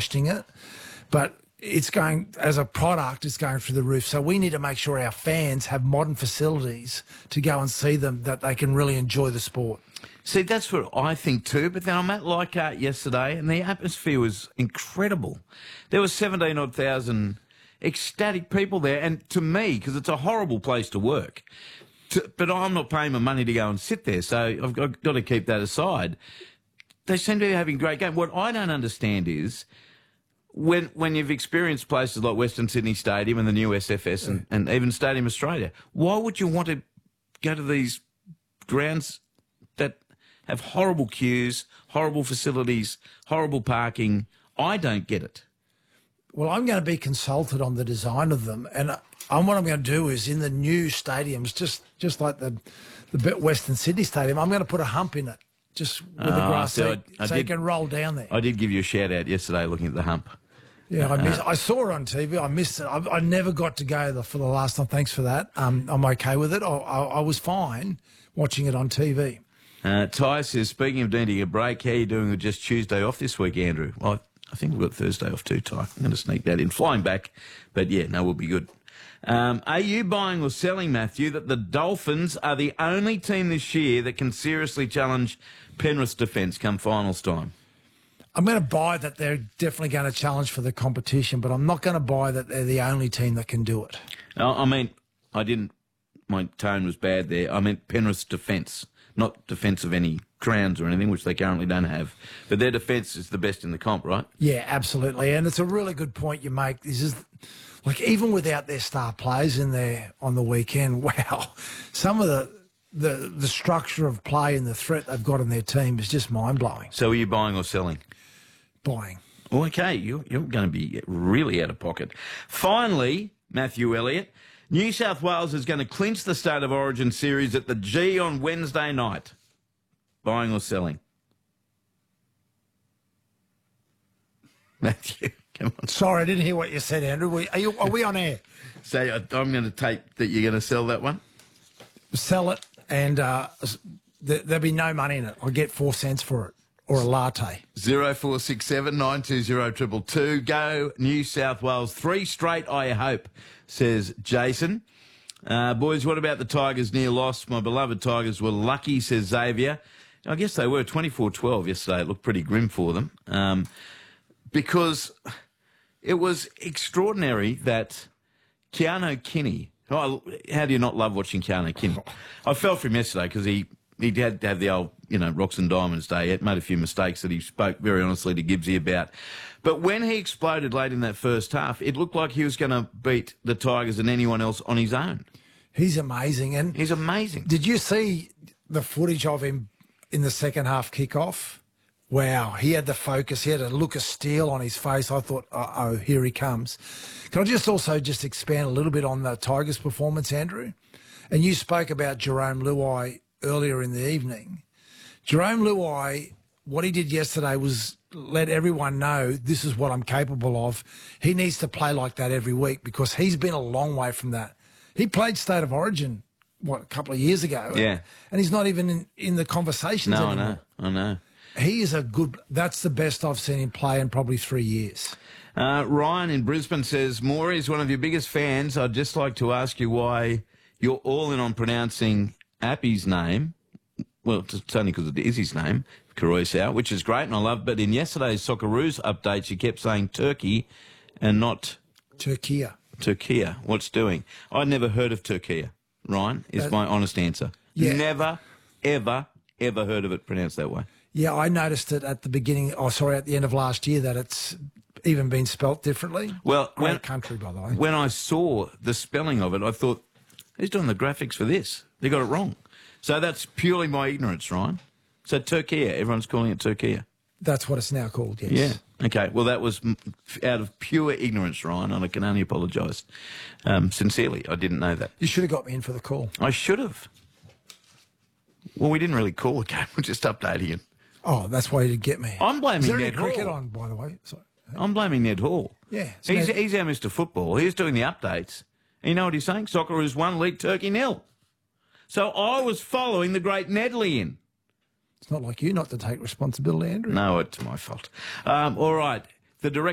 questioning it, but it's going, as a product, it's going through the roof. So we need to make sure our fans have modern facilities to go and see them, that they can really enjoy the sport. See, that's what I think too, but then I'm at Leichhardt yesterday and the atmosphere was incredible. There were 17-odd thousand ecstatic people there, and to me, because it's a horrible place to work, but I'm not paying my money to go and sit there, so I've got to keep that aside. They seem to be having a great game. What I don't understand is when you've experienced places like Western Sydney Stadium and the new SFS and even Stadium Australia, why would you want to go to these grounds that have horrible queues, horrible facilities, horrible parking? I don't get it. Well, I'm going to be consulted on the design of them, and what I'm going to do is in the new stadiums, just like the Western Sydney Stadium, I'm going to put a hump in it, just with the grass, so you can roll down there. I did give you a shout out yesterday looking at the hump. Yeah, I saw it on TV. I missed it. I never got to go for the last time. Thanks for that. I'm okay with it. I was fine watching it on TV. Ty says, speaking of needing a break, how are you doing with just Tuesday off this week, Andrew? Well, I think we've got Thursday off too, Ty. I'm going to sneak that in. Flying back, but yeah, no, we'll be good. Are you buying or selling, Matthew, that the Dolphins are the only team this year that can seriously challenge Penrith's defence come finals time? I'm going to buy that they're definitely going to challenge for the competition, but I'm not going to buy that they're the only team that can do it. I mean, my tone was bad there. I meant Penrith's defence, not defence of any crowns or anything, which they currently don't have. But their defence is the best in the comp, right? Yeah, absolutely. And it's a really good point you make. This is, like, even without their star players in there on the weekend, wow, some of the structure of play and the threat they've got in their team is just mind-blowing. So are you buying or selling? Buying. Oh, okay, you're going to be really out of pocket. Finally, Matthew Elliott, New South Wales is going to clinch the State of Origin series at the G on Wednesday night. Buying or selling? Matthew, come on. Sorry, I didn't hear what you said, Andrew. Are we on air? So I'm going to take that you're going to sell that one? Sell it, and there'll be no money in it. I'll get 4 cents for it, or a latte. 0467 920 222. Go New South Wales. 3 straight, I hope, says Jason. Boys, what about the Tigers' near loss? My beloved Tigers were lucky, says Xavier. I guess they were 24-12 yesterday. It looked pretty grim for them because it was extraordinary that Keanu Kinney. Oh, how do you not love watching Keanu Kinney? I fell for him yesterday because he had to have the old, Rocks and Diamonds day. He had made a few mistakes that he spoke very honestly to Gibbsy about. But when he exploded late in that first half, it looked like he was going to beat the Tigers and anyone else on his own. He's amazing. And he's amazing. Did you see the footage of him in the second half kickoff? Wow, he had the focus. He had a look of steel on his face. I thought, uh-oh, here he comes. Can I just expand a little bit on the Tigers' performance, Andrew? And you spoke about Jerome Luai earlier in the evening. Jerome Luai, what he did yesterday was let everyone know this is what I'm capable of. He needs to play like that every week because he's been a long way from that. He played State of Origin, a couple of years ago? Yeah. And he's not even in the conversations anymore. I know. He is that's the best I've seen him play in probably 3 years. Ryan in Brisbane says, Maury is one of your biggest fans. I'd just like to ask you why you're all in on pronouncing Appy's name. Well, it's only because it is his name, Carousel, which is great and I love. But in yesterday's Socceroos update, she kept saying Turkey and not Turkia. Turkia. What's doing? I'd never heard of Turkia. Ryan is my honest answer. Yeah. Never, ever heard of it pronounced that way. Yeah, I noticed it at the end of last year that it's even been spelt differently. Well, Great country, by the way. When I saw the spelling of it, I thought, who's doing the graphics for this? They got it wrong. So that's purely my ignorance, Ryan. So Turkia, everyone's calling it Turkia. That's what it's now called, yes. Yeah. Okay. Well, that was out of pure ignorance, Ryan, and I can only apologise. Sincerely, I didn't know that. You should have got me in for the call. I should have. Well, we didn't really call the game. We're just updating it. Oh, that's why you did get me. I'm blaming Ned Hall. Is there any cricket Hall. on, by the way? Sorry. I'm blaming Ned Hall. Yeah. He's our Mr. Football. He's doing the updates. And you know what he's saying? Socceroos 1, League Turkey 0. So I was following the great Nedley in. It's not like you not to take responsibility, Andrew. No, it's my fault. All right. The direct